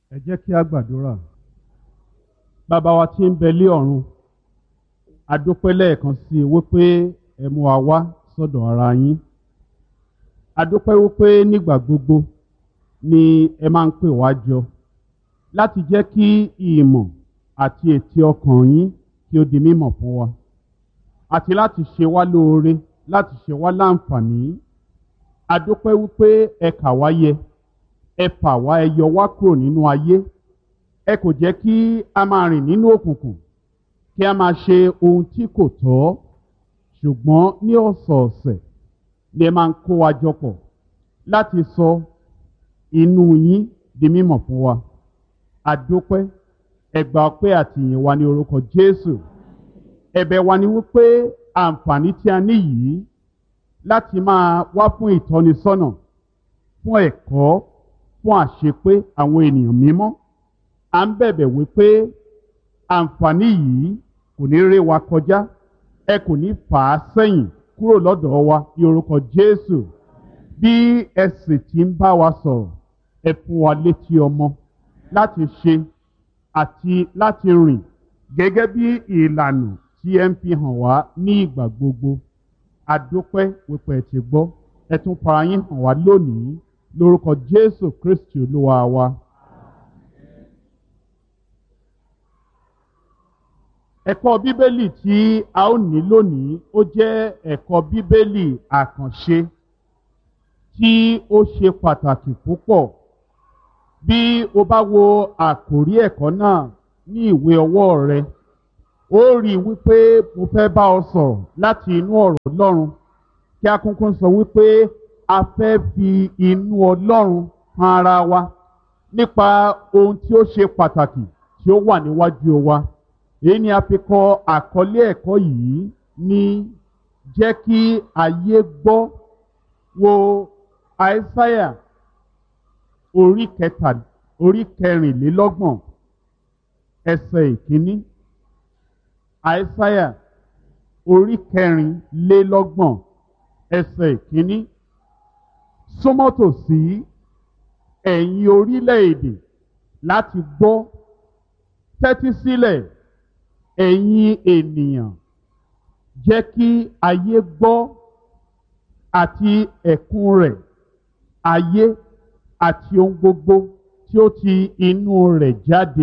Ẹ jẹ́ kí a gbàdúrà. Bàbá wa tí ń bẹ lé ọ̀run, a dúpẹ́ lẹ́ẹ̀kan sí i wípé ẹ mú wa wá sọ́dọ̀ ara yín. A dúpẹ́ wípé nígbà gbogbo ni ẹ máa ń pè wá jọ láti jẹ́ kí ìmọ̀ àti ètè ọkàn yín kí ó di mímọ̀ fún wa, àti láti ṣe wá lóore, láti ṣe wá láǹfààní. A dúpẹ́ wípé ẹ kà wá yẹ, ẹ fà wá, ẹ yọ wá kúrò nínú ayé. Ẹ kò jẹ́ kí a máa rìn nínú òkùnkùn, kí a máa ṣe ohun tí kò tọ́, ṣùgbọ́n ní ọ̀sọ̀ọ̀sẹ̀ ni ẹ máa ń kó wa jọ pọ̀ láti sọ inú yín di mímọ̀ fún wa. A dúpẹ́, ẹ gbà ọpẹ́ àti ìyìn wa ní orúkọ Jésù. Ẹ̀bẹ̀ wa ni wípé àǹfààní tí a ní yìí láti máa wá fún ìtọ́nisọ́nà, fún ẹ̀kọ́, fún àṣepé àwọn ènìyàn mímọ́. À ń bẹ̀bẹ̀ wípé àǹfààní yìí kò ní ré wa kọjá, ẹ kò ní fà á sẹ́yìn kúrò lọ́dọ̀ wa ní orúkọ Jésù. Bí ẹ sì ti ń bá wa sọ̀rọ̀, ẹ fún wa létí ọmọ láti ṣe àti láti rìn gẹ́gẹ́ bí ìlànà tí ẹ ń fi hàn wá ní ìgbà gbogbo. A dúpẹ́ wípé ẹ ti gbọ́, ẹ tún fara yín hàn wá lónìí lórúkọ Jésù Kristi Olúwa wa. Ẹ̀kọ́ Bíbélì tí a ó ní lónìí ó jẹ́ ẹ̀kọ́ Bíbélì àkànṣe tí ó ṣe pàtàkì púpọ̀. Bí o bá wo àkòrí ẹ̀kọ́ náà ní ìwé ọwọ́ rẹ, ó rí wípé mo fẹ́ bá ọ sọ̀rọ̀ láti inú ọ̀rọ̀ Ọlọ́run, kí a kúnkún sọ wípé a fẹ́ fi inú Ọlọ́run hàn ara wa nípa ohun tí ó ṣe pàtàkì tí ó wà níwájú wa. Èyí ni a fi kọ àkọlé ẹ̀kọ́ yìí ní jẹ́ kí ayé gbọ́. Wo Àìsáyà orí kẹrìnlélọ́gbọ̀n ẹsẹ̀ ìkíní. Àìsáyà orí kẹrìnlélọ́gbọ̀n ẹsẹ̀ ìkíní. Súnmọ́ tòsí ẹ̀yin orílẹ̀-èdè láti gbọ́, tẹ́tí sílẹ̀ ẹ̀yin ènìyàn, jẹ́ kí ayé gbọ́ àti ẹ̀kún rẹ̀, ayé àti ohun gbogbo tí ó ti inú rẹ̀ jáde.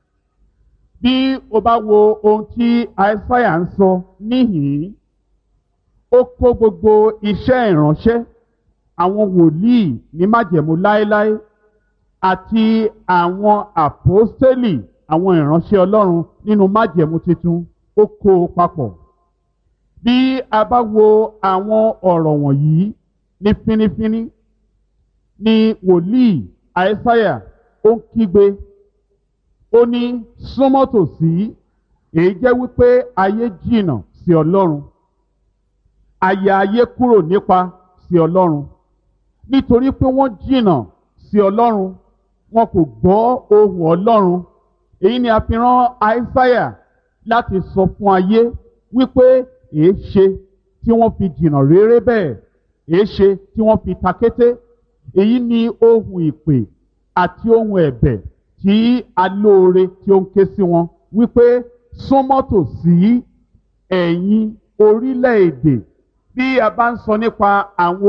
Bí o bá wo ohun tí Àìsáyà ń sọ níhìn-ín, ó kó gbogbo iṣẹ́ ìránṣẹ́ àwọn wòlíì ní májẹ̀mú láéláé àti àwọn àpọ́stélì, àwọn ìránṣẹ́ Ọlọ́run nínú májẹ̀mú tuntun, ó kó o papọ̀. Bí a bá wo àwọn ọ̀rọ̀ wọ̀nyí ní fínífíní, ni wòlíì Àìsáyà ó ń kígbe, ó ní súnmọ́ tòsí. Èyí jẹ́ wípé ayé jìnnà sí Ọlọ́run, àyà ayé kúrò nípa sí Ọlọ́run. Nítorí pé wọ́n jìnnà sí Ọlọ́run, wọn kò gbọ́ ohùn Ọlọ́run. Èyí ni a fi rán Àìsáyà láti sọ fún ayé wípé èé ṣe tí wọ́n fi jìnnà réré bẹ́ẹ̀, èé ṣe tí wọ́n fi takété. Èyí ni ohùn ìpè àti ohùn ẹ̀bẹ̀ tí alóore tí ó ń ké sí wọn wípé súnmọ́ tòsí ẹ̀yin orílẹ̀-èdè. Bí a bá ń sọ nípa àwọn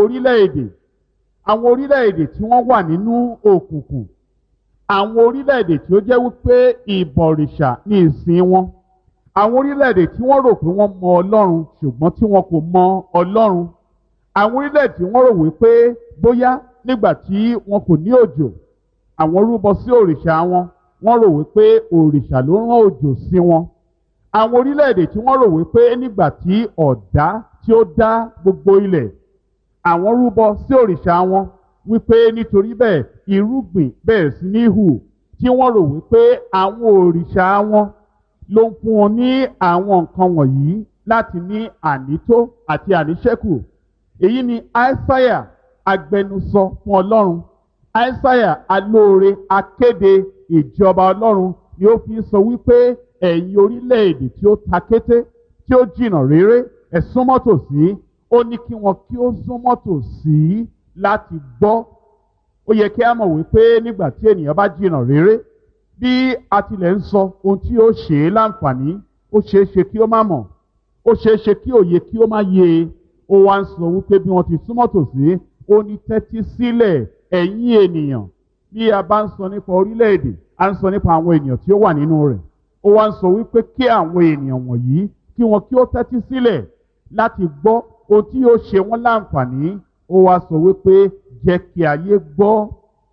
orílẹ̀-èdè tí wọ́n wà nínú òkùnkùn, àwọn orílẹ̀-èdè tí ó jẹ́ wípé ìbọ̀rìṣà ní ìsìn wọn, àwọn orílẹ̀-èdè tí wọ́n rò pé wọ́n mọ Ọlọ́run ṣùgbọ́n tí wọn kò mọ Ọlọ́run, àwọn orílẹ̀-èdè tí wọ́n rò wípé bóyá nígbà tí wọn kò ní òjò, àwọn rúbọ sí òrìṣà wọn, wọ́n rò wípé òrìṣà ló rán òjò sí wọn. Àwọn orílẹ̀-èdè tí wọ́n rò wípé nígbà tí ọ̀dá tí ó dá gbogbo ilẹ̀, àwọn rúbọ sí òrìṣà wọn, wípé nítorí bẹ́ẹ̀ irúgbìn bẹ̀rẹ̀ sí ní hù, tí wọ́n rò wípé àwọn òrìṣà wọn ló ń fún wọn ní àwọn nǹkan wọ̀nyí láti ní ànító àti àníṣẹ́kù. Èyí ni Àìsáyà agbẹnusọ fún Ọlọ́run. Àìsáyà alóore akéde ìjọba Ọlọ́run ni ó fi sọ wípé ẹ̀yin orílẹ̀-èdè tí ó takété, tí ó jìnnà réré, ẹ súnmọ́ tòsí. Ó ní kí wọn kí ó súnmọ́ tòsí láti gbọ́, ó yẹ kí a mọ̀ wípé nígbà tí ènìyàn bá jìnnà réré, bí a tilẹ̀ ń sọ ohun tí ó ṣe é láǹfààní, ó ṣeé ṣe kí ó má mọ̀, ó ṣeé ṣe kí òye kí ó má yé e. Ó wá ń sọ wípé bí wọ́n ti súnmọ́ tòsí, ó ní tẹ́tí sílẹ̀ ẹ̀yin ènìyàn. Bí a bá ń sọ nípa orílẹ̀-èdè, a ń sọ nípa àwọn ènìyàn tí ó wà nínú rẹ̀. Ó wá ń sọ wípé kí àwọn ènìyàn wọ̀nyí kí wọn kí ó tẹ́tí sílẹ̀ láti gbọ́ ohun tí yóò ṣe wọ́n láǹfààní. Ó wá sọ wípé jẹ́ kí ayé gbọ́.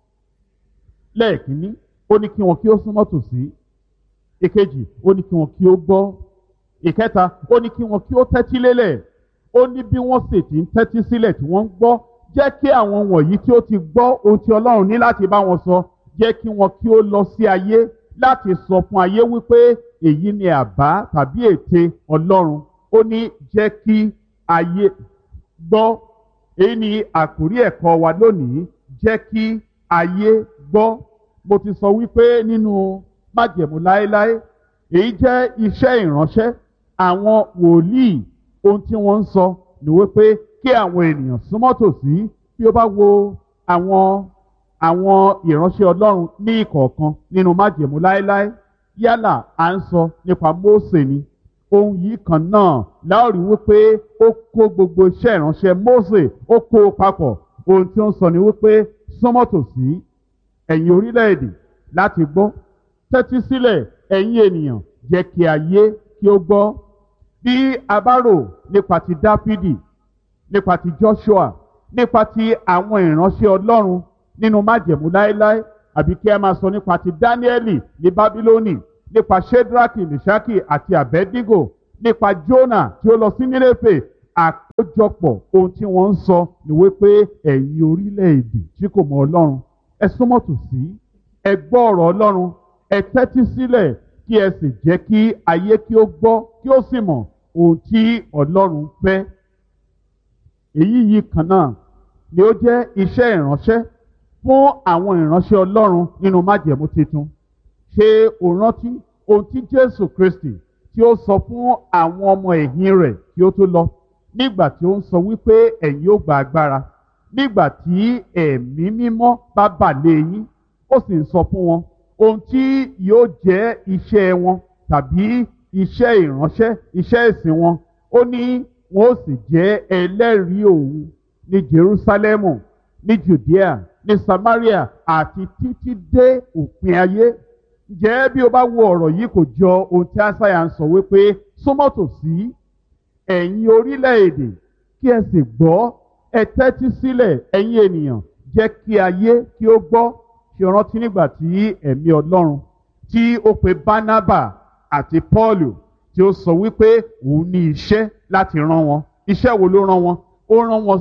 Lẹ́ẹ̀kínní, ó ní kí wọn kí ó súnmọ́ tòsí. Ìkejì, ó ní kí wọn kí ó gbọ́. Ìkẹta, ó ní kí wọn kí ó tẹ́tí lélẹ̀. Ó ní bí wọ́n sì ti ń tẹ́tí sílẹ̀ tí wọ́n ń gbọ́, jẹ́ kí àwọn wọ̀nyí tí ó ti gbọ́ ohun tí Ọlọ́run ní láti bá wọn sọ, jẹ́ kí wọn kí ó lọ sí ayé láti sọ fún ayé wípé èyí ni àbá tàbí ète Ọlọ́run. Ó ní jẹ́ kí ayé gbọ́. Èyí ni àkórí ẹ̀kọ́ wa lónìí, jẹ́ kí ayé gbọ́. Mo ti sọ wípé nínú májẹ̀mú láéláé, èyí jẹ́ iṣẹ́ ìránṣẹ́ àwọn wòlíì. Ohun tí wọ́n ń sọ ni wípé kí àwọn ènìyàn súnmọ́ tòsí. Bí ó bá wo àwọn ìránṣẹ́ Ọlọ́run ní ìkọ̀ọ̀kan nínú májẹ̀mú láéláé, yálà à ń sọ nípa Mósè ni, ohun yìí kan náà láò rí wípé ó kó gbogbo iṣẹ́ ìránṣẹ́ Mósè, ó kó o papọ̀. Ohun tí ó ń sọ ni wípé súnmọ́ tòsí ẹ̀yin orílẹ̀-èdè láti gbọ́, tẹ́tí sílẹ̀ ẹ̀yin ènìyàn, jẹ́ kí ayé kí ó gbọ́. Bí a bá rò nípa ti Dáfídì, nípa ti Joshua, nípa ti àwọn ìránṣẹ́ Ọlọ́run nínú májẹ̀mú láéláé, àbí kí a máa sọ nípa ti Dáníẹ́lì ní Bábílónì, nípa Ṣédrákì, Mèṣákì àti Àbẹ́dígò, nípa Jónà tí ó lọ sí Nínéfè, àkójọpọ̀ ohun tí wọ́n ń sọ ni wípé ẹ̀yin orílẹ̀-èdè tí kò mọ Ọlọ́run, ẹ súnmọ́ tòsí, ẹ gbọ́ ọ̀rọ̀ Ọlọ́run, ẹ tẹ́tí sílẹ̀ kí ẹ sì jẹ́ kí ayé kí ó gbọ́ kí ó sì mọ̀ ohun tí Ọlọ́run fẹ́. Èyí yìí kan náà ni ó jẹ́ iṣẹ́ ìránṣẹ́ fún àwọn ìránṣẹ́ Ọlọ́run nínú májẹ̀mú titun. Ṣé o rántí ohun tí Jésù Kristi tí ó sọ fún àwọn ọmọ ẹ̀yìn rẹ̀ kí ó tó lọ, nígbà tí ó ń sọ wípé ẹ̀yin ó gba agbára nígbà tí ẹ̀mí mímọ́ bá bà lé yín? Ó sì ń sọ fún wọn ohun tí yóò jẹ́ iṣẹ́ wọn tàbí iṣẹ́ ìránṣẹ́, iṣẹ́ ìsìn wọn. Ó ní wọn ó sì jẹ́ ẹlẹ́rìí òun ní Jerúsálẹ́mù, ní Jùdíà, ní Samaria àti títí dé òpin ayé. Ǹjẹ́ bí o bá wo ọ̀rọ̀ yìí, kò jọ ohun tí Ásáyà ń sọ wípé súnmọ́ tòsí ẹ̀yin orílẹ̀-èdè kí ẹ sì gbọ́, ẹ tẹ́tí sílẹ̀ ẹ̀yin ènìyàn, jẹ́ kí ayé kí ó gbọ́. Ṣé o rántí nígbà tí ẹ̀mí Ọlọ́run tí ó pe Bánábà àti Pọ́ọ̀lù, tí ó sọ wípé òun ní iṣẹ́ láti rán wọn? Iṣẹ́ wo ló rán wọn? Ó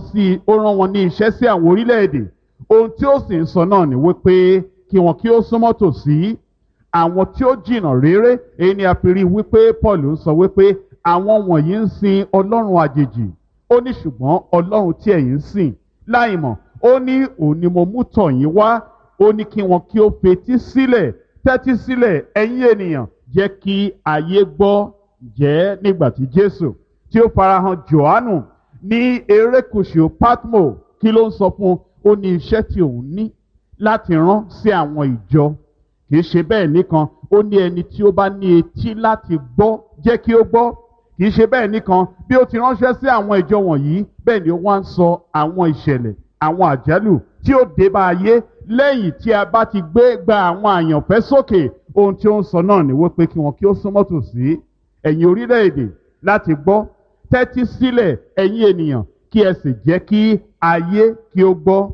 rán wọn ní iṣẹ́ sí àwọn orílẹ̀-èdè. Ohun tí ó sì ń sọ náà ni wípé kí wọn kí ó súnmọ́ tòsí àwọn tí ó jìnnà réré. Èyí ni a fi rí wípé Pọ́ọ̀lù ń sọ wípé àwọn wọ̀nyí ń sin ọlọ́run àjèjì. Ó ní ṣùgbọ́n Ọlọ́run tí ẹ̀yin ń sìn láìmọ̀, ó ní òun ni mo mú tọ̀ yín wá. Ó ní kí wọn kí ó fetí sílẹ̀, tẹ́tí sílẹ̀ ẹ̀yin ènìyàn, jẹ́ kí ayé gbọ́. Jẹ́ nígbà tí Jésù tí ó farahàn Jòhánù ní erékùṣù Pátmò, kí ló ń sọ fún un? Ó ní iṣẹ́ tí òun ní láti rán sí àwọn ìjọ. Kì í ṣe bẹ́ẹ̀ nìkan, ó ní ẹni tí ó bá ní etí láti gbọ́, jẹ́ kí ó gbọ́. Kì í ṣe bẹ́ẹ̀ nìkan, bí ó ti ránṣẹ́ sí àwọn ìjọ wọ̀nyí, bẹ́ẹ̀ ni ó wá ń sọ àwọn ìṣẹ̀lẹ̀, àwọn àjálù tí ó dé bá ayé lẹ́yìn tí a bá ti gba àwọn àyànfẹ́ sókè. Ohun tí ó ń sọ náà ni wípé kí wọn kí ó súnmọ́ tòsí ẹ̀yin orílẹ̀-èdè láti gbọ́, tẹ́tí sílẹ̀ ẹ̀yin ènìyàn, kí ẹ sì jẹ́ kí ayé kí ó gbọ́.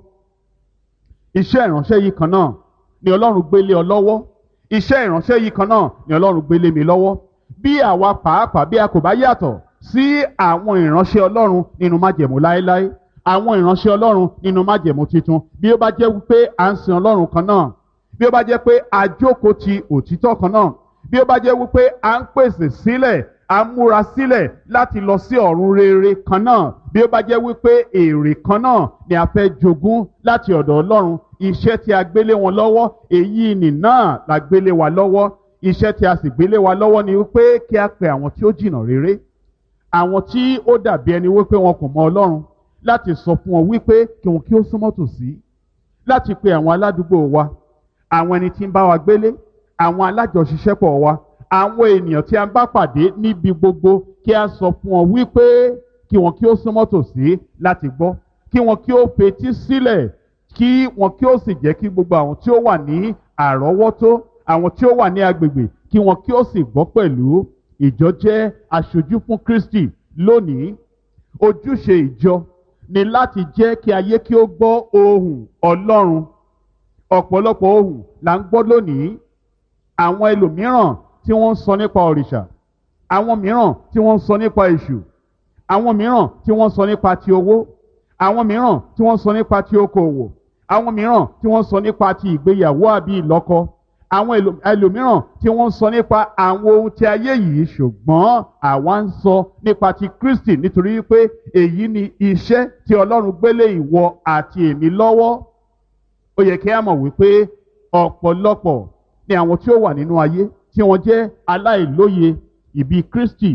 Iṣẹ́ ìránṣẹ́ yìí kan náà ni Ọlọ́run gbélé ọ lọ́wọ́. Iṣẹ́ ìránṣẹ́ yìí kan náà ni Ọlọ́run gbélé mi lọ́wọ́. Bí àwa pàápàá, bí a kò bá yàtọ̀ sí àwọn ìránṣẹ́ Ọlọ́run nínú májẹ̀mú láéláé, àwọn ìránṣẹ́ Ọlọ́run nínú májẹ̀mú titun, bí ó bá jẹ́ wípé à ń sin Ọlọ́run kan náà, bí ó bá jẹ́ pé a jókòó ti òtítọ́ kan náà, bí ó bá jẹ́ wípé à ń pèsè sílẹ̀, à ń múra sílẹ̀ láti lọ sí ọ̀run rere kan náà, bí ó bá jẹ́ wípé èrè kan náà ni a fẹ́ jogún láti ọ̀dọ̀ Ọlọ́run, iṣẹ́ tí a gbélé wọn lọ́wọ́, èyí nì náà la gbélé wa lọ́wọ́. Iṣẹ́ tí a sì gbélé wa lọ́wọ́ ni wípé kí a pe àwọn tí ó jìnnà réré, àwọn tí ó dàbí ẹni wípé wọn kò mọ Ọlọ́run, láti sọ fún wọn wípé kí wọn kí ó súnmọ́ tòsí, láti pe àwọn aládùúgbò wa, àwọn ẹni tí ń bá wa gbélé, àwọn alájọṣiṣẹ́pọ̀ wa, àwọn ènìyàn tí a bá pàdé níbi gbogbo, kí a sọ fún wọn wípé kí wọn kí ó súnmọ́ tòsí láti gbọ́, kí wọn kí ó fetí sílẹ̀, kí wọn kí ó sì jẹ́ kí gbogbo àwọn tí ó wà ní àrọ́wọ́tó, àwọn tí ó wà ní agbègbè, kí wọn kí ó sì gbọ́ pẹ̀lú. Ìjọ jẹ́ aṣojú fún Kristi lónìí. Ojúṣe ìjọ ni láti jẹ́ kí ayé kí ó gbọ́ ohùn Ọlọ́run. Ọ̀pọ̀lọpọ̀ ohùn là ń gbọ́ lónìí. Àwọn ẹlòmíràn tí wọ́n ń sọ nípa òrìṣà, àwọn mìíràn tí wọ́n ń sọ nípa èṣù, àwọn mìíràn tí wọ́n ń sọ nípa ti owó, àwọn mìíràn tí wọ́n ń sọ nípa ti okòwò, àwọn mìíràn tí wọ́n ń sọ nípa ti ìgbéyàwó àbí ìlọ́kọ, àwọn ẹlòmíràn tí wọ́n ń sọ nípa àwọn ohun ti ayé yìí, ṣùgbọ́n àwa ń sọ nípa ti Kristi, nítorí pé èyí ni iṣẹ́ tí Ọlọ́run gbélé ìwọ àti èmi lọ́wọ́. Ó yẹ kí a mọ̀ wípé ọ̀pọ̀lọpọ̀ ni àwọn tí ó wà nínú ayé tí wọ́n jẹ́ aláìlóye ìbí Kristi.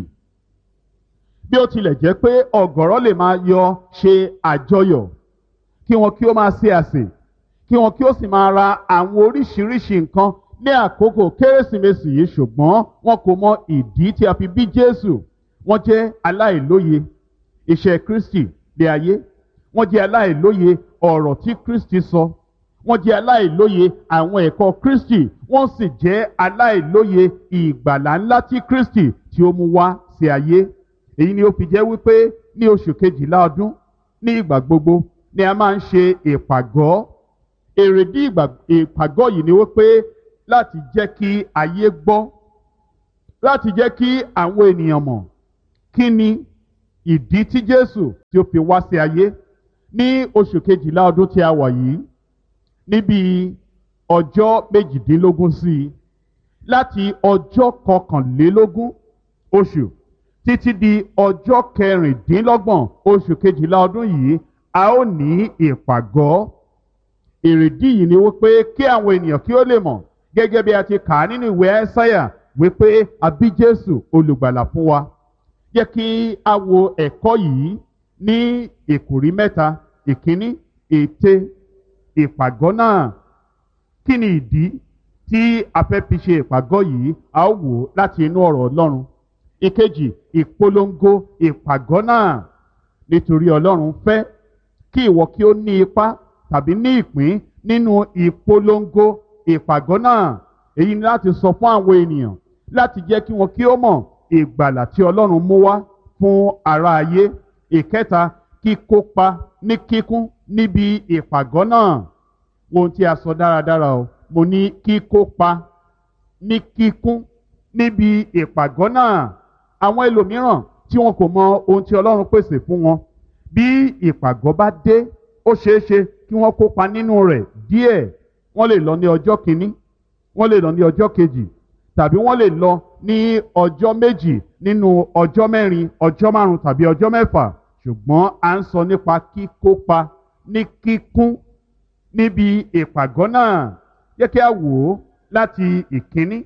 Bí ó tilẹ̀ jẹ́ pé ọ̀gọ̀rọ̀ lè máa yọ ṣe àjọyọ̀, kí wọn kí ó máa ṣe àsè, kí wọn kí ó sì máa ra àwọn oríṣiríṣi nǹkan ní àkókò Kérésìmesì yìí, ṣùgbọ́n wọn kò mọ ìdí tí a fi bí Jésù. Wọ́n jẹ́ aláìlóye iṣẹ́ Kristi lé ayé. Wọ́n jẹ́ aláìlóye ọ̀rọ̀ tí Kristi sọ. Wọ́n jẹ́ aláìlóye àwọn ẹ̀kọ́ Kristi. Wọ́n sì jẹ́ aláìlóye ìgbàlà ńlá tí Kristi tí ó mú wá sí ayé. Èyí ni ó fi jẹ́ wípé ní oṣù kejìlá ọdún, ní ìgbà gbogbo ni a máa ń ṣe ìpàgọ́. Èrèdí ìpàgọ́ yìí ni wípé láti jẹ́ kí ayé gbọ́, láti jẹ́ kí àwọn ènìyàn mọ̀ kí ni ìdí tí Jésù tí ó fi wá sí ayé. Ní oṣù kejìlá ọdún tí a wà yìí, níbi ọjọ́ méjìdínlógún sí i, láti ọjọ́ kọkànlélógún oṣù títí di ọjọ́ kẹrìndínlọ́gbọ̀n oṣù kejìlá ọdún yìí, a ó ní ìpàgọ́. Èrèdí yìí ni wípé kí àwọn ènìyàn kí ó lè mọ̀, gẹ́gẹ́ bí a ti kà á nínú ìwé Ẹ́sáyà, wípé a bí Jésù olùgbàlà fún wa. Jẹ́ kí a wo ẹ̀kọ́ yìí ní ìkòrí mẹ́ta. Ìkíní, ète ìpàgọ́ náà. Kí ni ìdí tí a fẹ́ fi ṣe ìpàgọ́ yìí? A ó wò ó láti inú ọ̀rọ̀ Ọlọ́run. Ìkejì, ìpolongo ìpàgọ́ náà. Nítorí Ọlọ́run fẹ́ kí ìwọ kí ó ní ipa tàbí ní ìpín nínú ìpolongo ìpàgọ́ náà. Èyí ni láti sọ fún àwọn ènìyàn, láti jẹ́ kí wọn kí ó mọ̀ ìgbàlà tí Ọlọ́run mú wá fún ará ayé. Ìkẹta, kíkópa ní kíkún níbi ìpàgọ́ náà. Ohun tí a sọ dáradára o, mo ní kíkópa ní kíkún níbi ìpàgọ́ náà. Àwọn ẹlòmíràn tí wọn kò mọ ohun tí Ọlọ́run pèsè fún wọn, bí ìpàgọ́ bá dé, ó ṣeé ṣe kí wọ́n kópa nínú rẹ̀ díẹ̀. Wọ́n lè lọ ní ọjọ́ kìíní, wọ́n lè lọ ní ọjọ́ kejì, tàbí wọ́n lè lọ ní ọjọ́ méjì nínú ọjọ́ mẹ́rin, ọjọ́ márùn-ún tàbí ọjọ́ mẹ́fà. Ṣùgbọ́n à ń sọ nípa kíkópa ní kíkún níbi ìpàgọ́ náà. Jẹ́ kí a wò ó láti ìkíní.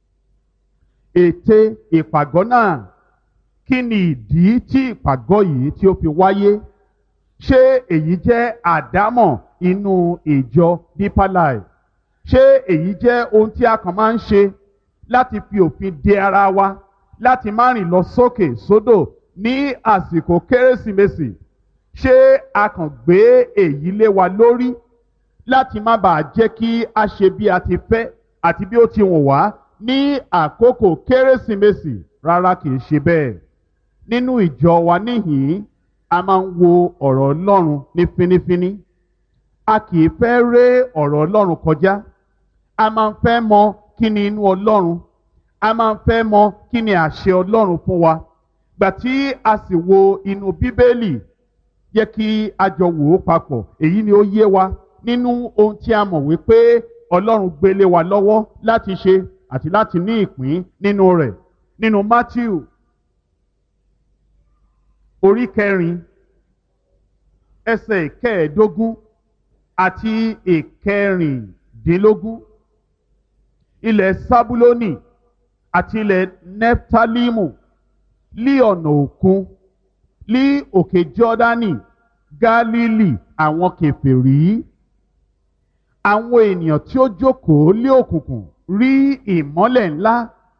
Ète ìpàgọ́ náà. Kí ni ìdí tí ìpàgọ́ yìí tí ó fi wáyé? Ṣé èyí jẹ́ àdámọ̀ inú ìjọ Deeper Life? Ṣé èyí jẹ́ ohun tí a kàn máa ń ṣe láti fi òfin de ara wa, láti má rìn lọ sókè sódò ní àsìkò Kérésìmesì? Ṣé a kàn gbé èyí lé wa lórí láti má bàa jẹ́ kí a ṣe bí a ti fẹ́ àti bí ó ti wùn wá ní àkókò Kérésìmesì? Rárá, kì í ṣe bẹ́ẹ̀. Nínú ìjọ wa níhìn-ín, a máa ń wo ọ̀rọ̀ Ọlọ́run ní fínífíní. A kì í fẹ́ ré ọ̀rọ̀ Ọlọ́run kọjá. A máa ń fẹ́ mọ kí ni inú Ọlọ́run. A máa ń fẹ́ mọ kí ni àṣẹ Ọlọ́run fún wa. Gbà tí a sì wo inú Bíbélì, jẹ́ kí a jọ wò ó papọ̀. Èyí ni ó yé wa nínú ohun tí a mọ̀ wípé Ọlọ́run gbélé wa lọ́wọ́ láti ṣe àti láti ní ìpín nínú rẹ̀. Nínú Mátíù orí 4 ẹsẹ̀ 15 àti 16. Ilẹ̀ Sábúlónì àti ilẹ̀ Nẹ́ftálímù, lí ọ̀nà òkun, lí òkè Jọ́dánì, Gálílì àwọn kèfèrí. àwọn ènìyàn tí ó jókòó lé òkùnkùn rí ìmọ́lẹ̀ ńlá,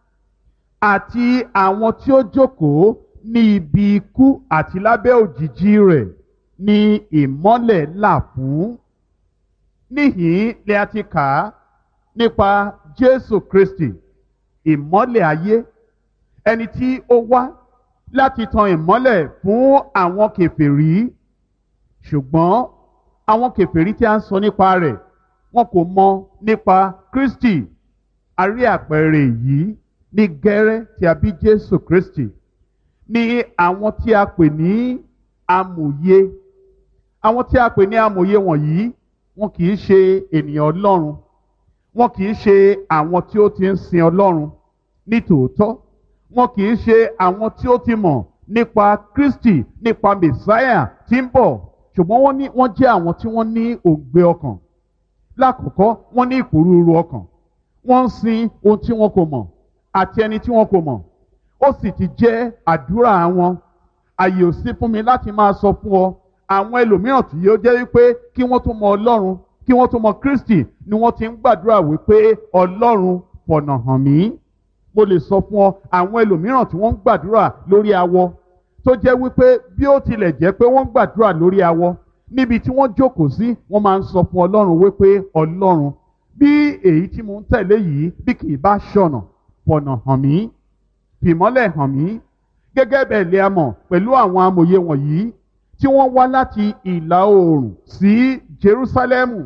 àti àwọn tí ó jókòó ní ibi ikú àti lábẹ́ òjìji rẹ̀ ni ìmọ́lẹ̀ là fún. Níhìn-ín ni a ti kà á nípa Jésù Kristi, ìmọ́lẹ̀ ayé, ẹni tí ó wá láti tan ìmọ́lẹ̀ fún àwọn kèfèrí. Ṣùgbọ́n àwọn kèfèrí tí a ń sọ nípa rẹ̀, wọn kò mọ̀ nípa Kristi. A rí àpẹẹrẹ yìí ní gẹ́rẹ́ tí a bí Jésù Kristi, ní àwọn tí a pè ní amòye. Àwọn tí a pè ní amòye wọ̀nyí, wọn kì í ṣe ènìyàn Ọlọ́run, wọn kì í ṣe àwọn tí ó ti ń sin Ọlọ́run ní tòótọ́, wọn kì í ṣe àwọn tí ó ti mọ̀ nípa Kristi, nípa Mèsáyà tí ń bọ̀. Ṣùgbọ́n wọ́n jẹ́ àwọn tí wọ́n ní òǹgbẹ ọkàn. Lákọ̀ọ́kọ́, wọ́n ní ìpòrúurú ọkàn. Wọ́n ń sin ohun tí wọn kò mọ̀ àti ẹni tí wọn kò mọ̀. Ó sì ti jẹ́ àdúrà wọn. Àyè ò sí fún mi láti máa sọ fún ọ àwọn ẹlòmíràn tí yóò jẹ́ wípé kí wọ́n tó mọ Ọlọ́run, kí wọ́n tó mọ Kristi, ni wọ́n ti ń gbàdúrà wípé Ọlọ́run fọ̀nà hàn mí. Mo lè sọ fún ọ àwọn ẹlòmíràn tí wọ́n ń gbàdúrà lórí awọ, tó jẹ́ wípé bí ó tilẹ̀ jẹ́ pé wọ́n ń gbàdúrà lórí awọ, níbi tí wọ́n jókòó sí, wọ́n máa ń sọ fún Ọlọ́run wípé Ọlọ́run, bí èyí tí mo ń tẹ̀lé yìí bí kì í bá ṣọ̀nà, fọ̀nà hàn mí, fìmọ́lẹ̀ hàn mí. Gẹ́gẹ́ bẹ́ẹ̀ lè a mọ̀ pẹ̀lú àwọn amòye wọ̀nyí tí wọ́n wá láti ìlà oòrùn sí Jerúsálẹ́mù.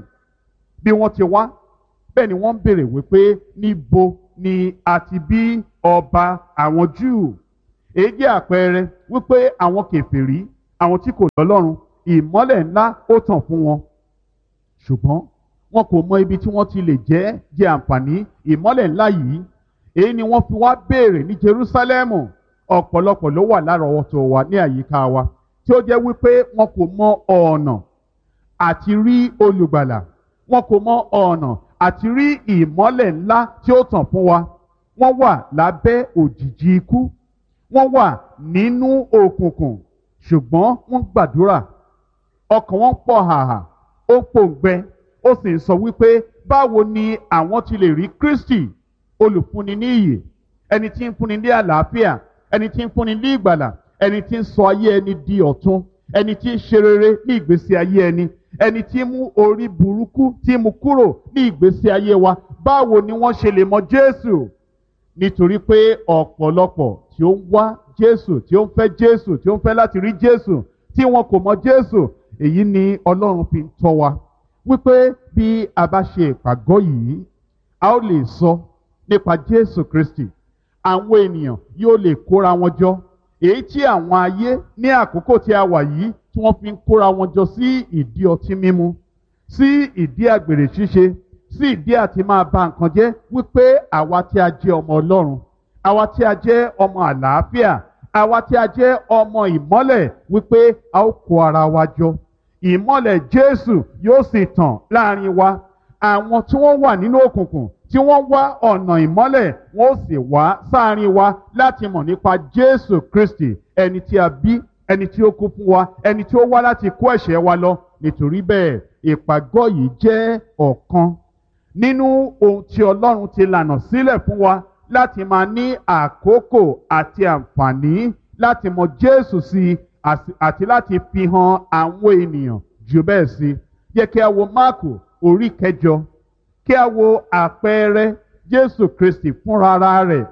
Bí wọ́n ti wá, bẹ́ẹ̀ ni wọ́n ń béèrè wípé níbo ni a ti bí ọba àwọn Júù. Èyí jẹ́ àpẹẹrẹ wípé àwọn kèfèrí, àwọn tí kò lọ́lọ́run, ìmọ́lẹ̀ ńlá ó tàn fún wọn. Ṣùgbọ́n wọn kò mọ ibi tí wọ́n ti lè jẹ àǹfààní ìmọ́lẹ̀ ńlá yìí. Èyí ni wọ́n fi wá béèrè ní Jerúsálẹ́mù. Ọ̀pọ̀lọpọ̀ ló wà lárọ̀ọ́wọ́tó wa ní àyíká wa tí ó jẹ́ wípé wọn kò mọ ọ̀nà àti rí olùgbàlà. Wọn kò mọ ọ̀nà àti rí ìmọ́lẹ̀ ńlá tí ó tàn fún wa. Wọ́n wà lábẹ́ òjìji ikú. Wọ́n wà nínú òkùnkùn. Ṣùgbọ́n wọ́n gbàdúrà. Ọkàn wọn pọ̀ hàhà, ó pòǹgbẹ, ó sì ń sọ wípé báwo ni àwọn ti lè rí Kristi, olùfúnni ní ìyè, ẹni tí ń fúnni ní àlàáfíà, ẹni tí ń fúnni ní ìgbàlà, ẹni tí ń sọ ayé ẹni di ọ̀tun, ẹni tí ń ṣe rere ní ìgbésí ayé ẹni, ẹni tí ń mú orí burúkú tí mú kúrò ní ìgbésí ayé wa. Báwo ni wọ́n ṣe lè mọ Jésù? Nítorí pé ọ̀pọ̀lọpọ̀ tí ó ń wá Jésù, tí ó ń fẹ́ Jésù, tí ó ń fẹ́ láti rí Jésù, tí wọn kò mọ Jésù. Èyí ni Ọlọ́run fi ń tọ́ wa wípé bí a bá ṣe ìpàgọ́ yìí, a ó lè sọ nípa Jésù Kristi. Àwọn ènìyàn yóò lè kóra wọn jọ. Èyí tí àwọn ayé ní àkókò tí a wà yìí tí wọ́n fi ń kóra wọn jọ sí ìdí ọtí mímu, sí ìdí àgbèrè ṣíṣe, sí ìdí àti máa ba nǹkan jẹ́, wípé àwa tí a jẹ́ ọmọ Ọlọ́run, àwa tí a jẹ́ ọmọ àlàáfíà, àwa tí a jẹ́ ọmọ ìmọ́lẹ̀, wípé a ó kó ara wa jọ. Ìmọ́lẹ̀ Jésù yóò sì tàn láàrin wa. Àwọn tí wọ́n wà nínú òkùnkùn, tí wọ́n wá ọ̀nà ìmọ́lẹ̀, wọ́n ó sì wá sáàrin wa láti mọ̀ nípa Jésù Kristi, ẹni tí a bí, ẹni tí ó kú fún wa, ẹni tí ó wá láti kó ẹ̀ṣẹ̀ wa lọ. Nítorí bẹ́ẹ̀, ìpàgọ́ yìí jẹ́ ọ̀kan nínú ohun tí Ọlọ́run ti lànà sílẹ̀ fún wa láti máa ní àkókò àti àǹfààní láti mọ Jésù sí àti láti fi hàn àwọn ènìyàn jù bẹ́ẹ̀ sí. Yẹ kí a wo Máàkù orí 8, kí a wo àpẹẹrẹ Jésù Kristi fúnra rẹ̀.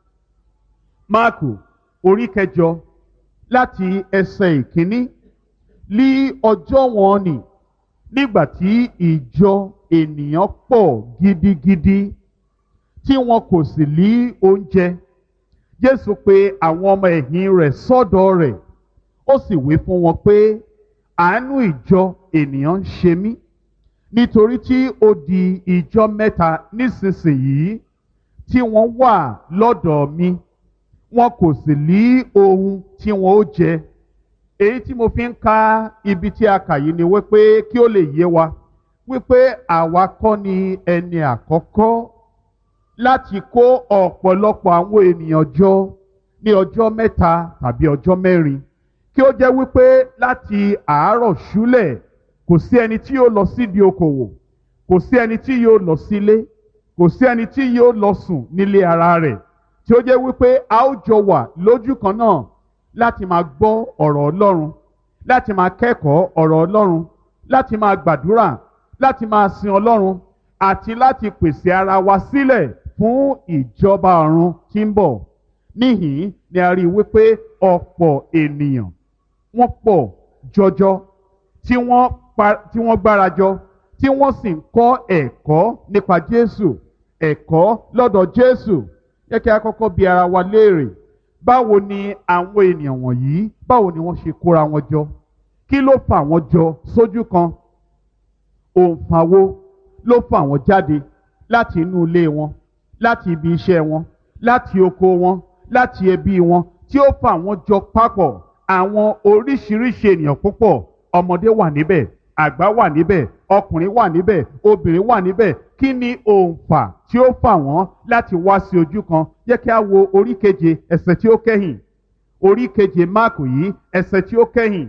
Máàkù orí 8 láti ẹsẹ̀ 1. Ní ọjọ́ wọn nì, nígbà tí ìjọ ènìyàn pọ̀ gidigidi tí wọn kò sì ní oúnjẹ, Jésù pe àwọn ọmọ ẹ̀yìn rẹ̀ sọ́dọ̀ rẹ̀. Ó sì wí fún wọn pé àánú ìjọ ènìyàn ń ṣe mí, nítorí tí ó di ìjọ 3 nísinsìnyí tí wọ́n wà lọ́dọ̀ mi, wọn kò sì ní ohun tí wọn ó jẹ. Èyí tí mo fi ń ka ibi tí a kà yìí ni wípé kí ó lè yé wa wípé àwa kọ́ ni ẹni àkọ́kọ́ láti kó ọ̀pọ̀lọpọ̀ àwọn ènìyàn jọ ní ọjọ́ 3 tàbí ọjọ́ 4. Kí ó jẹ́ wípé láti àárọ̀ ṣúlẹ̀ kò sí ẹni tí ó lọ sídìí okòwò, kò sí ẹni tí yóò lọ sílé, kò sí ẹni tí yóò lọ sùn nílé ara rẹ̀ tí ó jẹ́ wípé a ó jọ wà lójú kan náà láti máa gbọ́ ọ̀rọ̀ Ọlọ́run, láti máa kẹ́kọ̀ọ́ ọ̀rọ̀ Ọlọ́run, láti máa gbàdúrà, láti máa sin Ọlọ́run àti láti pèsè ara wa sílẹ̀ fún ìjọba ọ̀run tí ń bọ̀. Níhìn ni a rí i wípé ọ̀pọ̀ ènìyàn wọ́n pọ̀ jọjọ tí wọ́n gbárajọ tí wọ́n sì ń kọ́ ẹ̀kọ́ nípa Jésù, ẹ̀kọ́ lọ́dọ̀ Jésù. Jẹ́ kí a kọ́kọ́ bi ara wa léèrè, báwo ni àwọn ènìyàn wọ̀nyí, báwo ni wọ́n ṣe kóra wọn jọ? Kí ló fà wọ́n jọ sójú kan? Òǹfà wo ló fà wọ́n jáde láti inú ilé wọn, láti ibi iṣẹ́ wọn, láti oko wọn, láti ẹbí wọn, tí ó fà wọ́n jọ papọ̀? Àwọn oríṣiríṣi ènìyàn púpọ̀, ọmọdé wà níbẹ̀, àgbà wà níbẹ̀, ọkùnrin wà níbẹ̀, obìnrin wà níbẹ̀. Kí ni òǹfà tí ó fà wọ́n láti wá sí ojú kan? Jẹ́ kí a wo orí keje ẹsẹ̀ tí ó kẹ́yìn. Orí keje Máàkù yìí ẹsẹ̀ tí ó kẹ́yìn.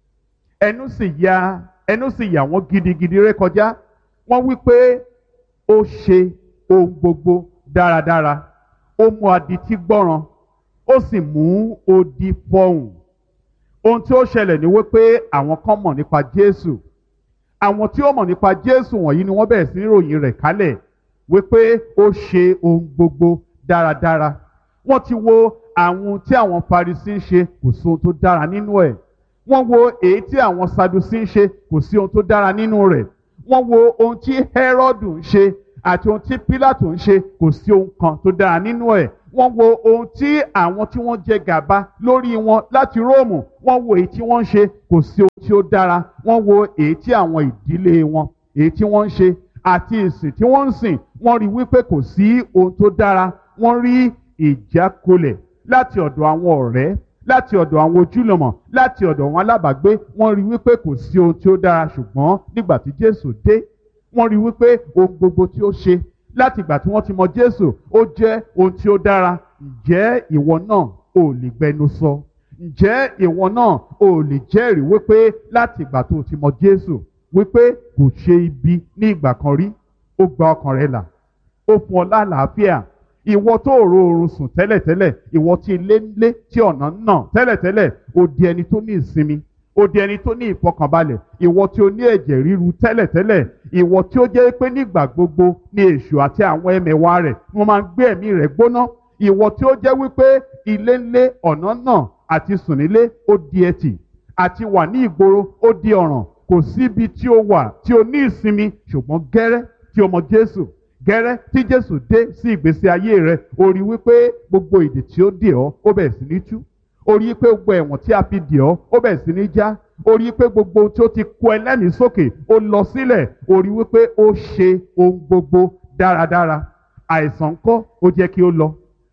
Ẹnu sì yà wọ́n gidigidi rékọjá. Wọ́n wí pé ó ṣe ohun gbogbo dáradára. Ó mú adití gbọ́ràn, ó sì mú odi fọhùn. Ohun tí ó ṣẹlẹ̀ ni wípé àwọn kan mọ̀ nípa Jésù. Àwọn tí ó mọ̀ nípa Jésù wọ̀nyí ni wọ́n bẹ̀rẹ̀ sí ní ròyìn rẹ̀ kálẹ̀ wípé ó ṣe ohun gbogbo dáradára. Wọ́n ti wo àwọn tí àwọn Farisí ń ṣe, kò sí ohun tó dára nínú ẹ̀. Wọ́n wo èyí tí àwọn Sadusí ń ṣe, kò sí ohun tó dára nínú rẹ̀. Wọ́n wo ohun tí Hẹ́rọ́dù ń ṣe àti ohun tí Pílátù ń ṣe, kò sí ohun kan tó dára nínú ẹ̀. Wọ́n wo ohun tí àwọn tí wọ́n jẹ gàba lórí wọn láti Róòmù, wọ́n wo èyí tí wọ́n ń ṣe, kò sí ohun tí ó dára. Wọ́n wo èyí tí àwọn ìdílé wọn, èyí tí wọ́n ń ṣe àti ìsìn tí wọ́n ń sìn, wọ́n rí wípé kò sí ohun tó dára. Wọ́n rí ìjákulẹ̀ láti ọ̀dọ̀ àwọn ọ̀rẹ́, láti ọ̀dọ̀ àwọn ojúlùmọ̀, láti ọ̀dọ̀ àwọn alábàágbé. Wọ́n rí wípé kò sí ohun tí ó dára. Ṣùgbọ́n nígbà tí Jésù dé, wọ́n rí wípé ohun gbogbo tí ó ṣe láti ìgbà tí wọ́n ti mọ Jésù ó jẹ́ ohun tí ó dára. Ǹjẹ́ ìwọ náà ò lè gbẹnu sọ? Ǹjẹ́ ìwọ náà ò lè jẹ́rìí wípé láti ìgbà tó ti mọ Jésù wípé kò ṣe ibi ní ìgbà kan rí? Ó gba ọkàn rẹ là, ó fún ọ lálàáfíà. Ìwọ tó ò roorun sùn tẹ́lẹ̀tẹ́lẹ̀, ìwọ tí ilé ń lé tí ọ̀nà ń nà tẹ́lẹ̀tẹ́lẹ̀, ó di ẹni tó ní ìsinmi, ó di ẹni tó ní ìfọkànbalẹ̀. Ìwọ tí ó ní ẹ̀jẹ̀ ríru tẹ́lẹ̀tẹ́lẹ̀, ìwọ tí ó jẹ́ pé nígbà gbogbo ni èṣù àti àwọn ẹmẹ̀wà rẹ̀ wọ́n máa ń gbé ẹ̀mí rẹ̀ gbóná. Ìwọ tí ó jẹ́ wípé ilé ń lé ọ̀nà náà àti sùn nílé ó di ẹtì, àti wà ní ìgboro ó di ọ̀ràn. Kò síbi tí ó wà tí ó ní ìsinmi. Ṣùgbọ́n gẹ́rẹ́ tí o mọ Jésù, gẹ́rẹ́ tí Jésù dé sí ìgbésí ayé rẹ̀, ó rí wípé gbogbo ìdè tí ó dè ọ́ ó bẹ̀rẹ̀ sí ní tú. Ó rí pé gbogbo ẹ̀wọ̀n tí a fi dè ọ́ ó bẹ̀rẹ̀ sí ní já. Ó rí pé gbogbo ohun tí ó ti kó ẹlẹ́mìí sókè ó lọ sílẹ̀. Ó rí wípé ó ṣe ohun gbogbo dáradára. Àìsàn ńkọ́ ó jẹ́ kí ó lọ.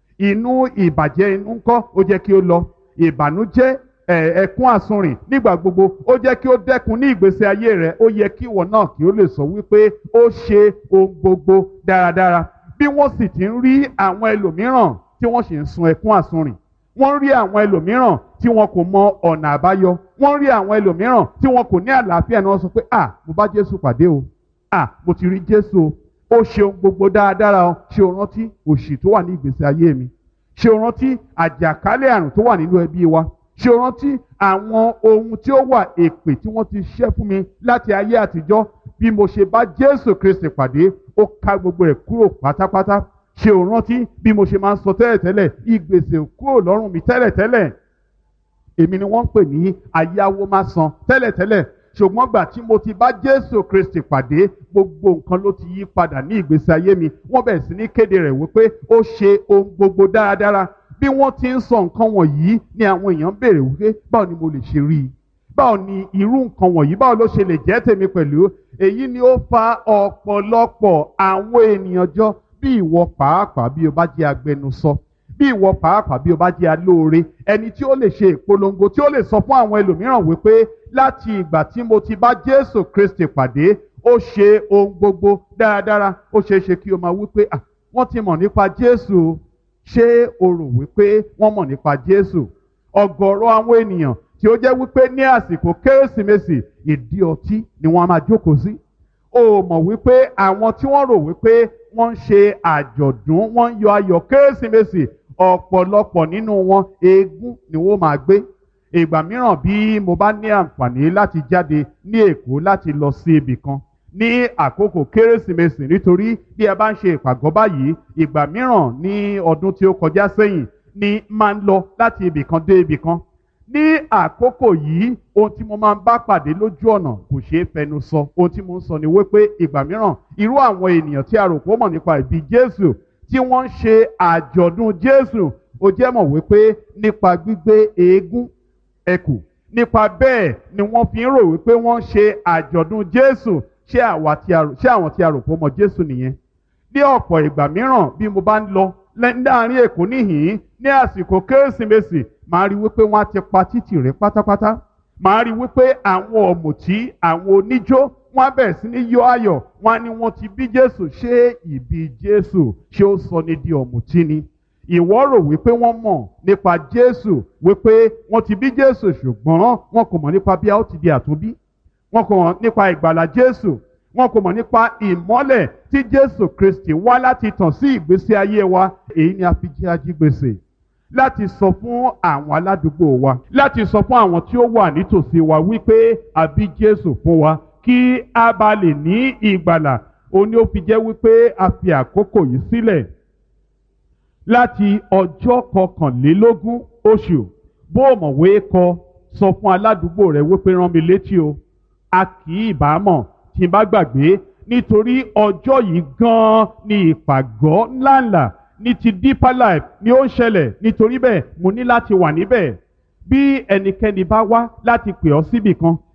Inú ìbàjẹ́ inú ńkọ́ ó jẹ́ kí ó lọ. Ìbànújẹ́, ẹkún àsunrìn nígbà gbogbo ó jẹ́ kí ó dẹ́kun ní ìgbésí ayé rẹ̀. Ó yẹ kí ìwọ náà kí ó lè sọ wípé ó ṣe ohun gbogbo dáradára. Bí wọ́n sì ti ń rí àwọn ẹlòmíràn tí wọ́n sì ń sun ẹkún àsunrìn, wọ́n rí àwọn ẹlòmíràn tí wọn kò mọ ọ̀nà àbáyọ, wọ́n rí àwọn ẹlòmíràn tí wọn kò ní àlàáfíà, ni wọ́n sọ pé mo bá Jésù pàdé o, mo ti rí Jésù o, ó ṣe ohun gbogbo dáradára o. Ṣé o rántí òṣì tó wà ní ìgbésí ayé mi? Ṣé o rántí àjàkálẹ̀ àrùn tó wà nínú ẹbí wa? Ṣé o rántí àwọn ohun tí ó wà, èpè tí wọ́n ti ṣẹ́ fún mi láti ayé àtijọ́? Bí mo ṣe bá Jésù Kristi pàdé, ó ká gbogbo rẹ̀ kúrò pátápátá. Ṣé o rántí bí mo ṣe máa ń sọ tẹ́lẹ̀tẹ́lẹ̀, ìgbèsè kúrò lọ́rùn mi tẹ́lẹ̀tẹ́lẹ̀? Èmi ni wọ́n ń pè ní ayáwó má san tẹ́lẹ̀tẹ́lẹ̀. Ṣùgbọ́n gbà tí mo ti bá Jésù Kristi pàdé, gbogbo nǹkan ló ti yí padà ní ìgbésí ayé mi. Wọ́n bẹ̀rẹ̀ sí ní kéde rẹ̀ wípé ó ṣe ohun gbogbo dáradára. Bí wọ́n ti ń sọ nǹkan wọ̀nyí ni àwọn èèyàn béèrè wípé báwo ni mo lè ṣe rí i? Báwo ni irú nǹkan wọ̀nyí, báwo ló ṣe lè jẹ́ tèmi pẹ̀lú? Èyí ni ó fa ọ̀pọ̀lọpọ̀ àwọn ènìyàn jọ. Bí ìwọ pàápàá bí o bá jẹ́ agbẹnusọ, bí ìwọ pàápàá bí o bá jẹ́ alóore, ẹni tí ó lè ṣe ìpolongo, tí ó lè sọ fún àwọn ẹlòmíràn wípé láti ìgbà tí mo ti bá Jésù Kristi pàdé, ó ṣe ohun gbogbo dáradára. Ó ṣeé ṣe kí o máa wípé wọ́n ti mọ̀ nípa Jésù. Ṣé o rò wípé wọ́n mọ̀ nípa Jésù? Ọ̀gọ̀rọ̀ àwọn ènìyàn tí ó jẹ́ wípé ní àsìkò Kérésìmesì ìdí ọtí ni wọ́n á máa jókòó sí. o mọ̀ wípé àwọn tí wọ́n rò wípé wọ́n ń ṣe àjọ̀dún, wọ́n ń yọ ayọ̀ kérésìmesì, ọ̀pọ̀lọpọ̀ nínú wọn eégún ni wọ́n máa gbé. Ìgbà mìíràn bí mo bá ní àǹfààní láti jáde ní Èkó láti lọ sí ibì kan ní àkókò kérésìmesì, nítorí bí ẹ bá ń ṣe ìpàgọ́ báyìí, ìgbà mìíràn ní ọdún tí ó kọjá sẹ́yìn ni máa ń lọ láti ibì kan dé ibì kan. Ní àkókò yìí, ohun tí mo máa ń bá pàdé lójú ọ̀nà kò ṣeé fẹnu sọ. Ohun tí mo ń sọ ni wípé ìgbà mìíràn irú àwọn ènìyàn tí a rò pé ó mọ̀ nípa ìbí Jésù, tí wọ́n ń ṣe àjọ̀dún Jésù, ó jẹ́ mọ̀ wípé nípa gbígbé eégún, ẹkù, nípa bẹ́ẹ̀ ni wọ́n fi ń rò wípé wọ́n ń ṣe àjọ̀dún Jésù. Ṣé àwọn tí a rò pé ó mọ Jésù nìyẹn? Ní ọ̀pọ̀ ìgbà mìíràn bí mo bá ń lọ láàrin Èkó níhìn-ín ní àsìkò kérésìmesì, màá rí wípé wọ́n á ti pa títì rẹ̀ pátápátá. Màá rí wípé àwọn ọ̀mùtí, àwọn oníjó, wọ́n á bẹ̀rẹ̀ sí ní yọ ayọ̀. Wọ́n á ní wọ́n ti bí Jésù. Ṣé ìbí Jésù ṣé ó sọ ní di ọ̀mùtí ni? Ìwọ rò wípé wọ́n mọ̀ nípa Jésù, wípé wọ́n ti bí Jésù, ṣùgbọ́n wọn kò mọ̀ nípa bí a ó ti di àtúnbí. Wọn kò mọ̀ nípa ìgbàlà Jésù. Wọn kò mọ̀ nípa ìmọ́lẹ̀ tí Jésù Kristi wá láti tàn sí ìgbésí ayé wa. Èyí ni a fi jẹ́ ajígbèsè láti sọ fún àwọn aládùúgbò wa, láti sọ fún àwọn tí ó wà nítòsí wa wípé a bí Jésù fún wa kí a bá lè ní ìgbàlà. Ó ní ó fi jẹ́ wípé a fi àkókò yìí sílẹ̀ láti ọjọ́ 21 oṣù. Bó o mọ̀wé kọ, sọ fún aládùúgbò rẹ wípé rán mi létí o. A kì í bá mọ̀ tí n bá gbàgbé, nítorí ọjọ́ yìí gan-an ni ìpàgọ́ ńláńlá ní ti Deeper Life ni ó ń ṣẹlẹ̀. Nítorí bẹ́ẹ̀ mo ní láti wà níbẹ̀. Bí ẹnikẹ́ni bá wá láti pè ọ́ síbì kan